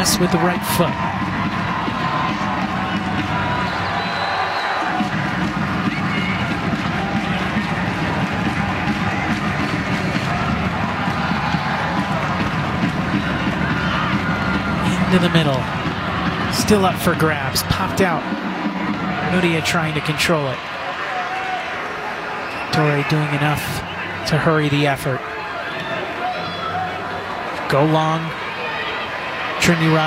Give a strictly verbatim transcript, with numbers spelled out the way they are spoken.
pass with the right foot. Into the middle. Still up for grabs. Popped out. Nudia trying to control it. Torre doing enough to hurry the effort. Go long. Trinity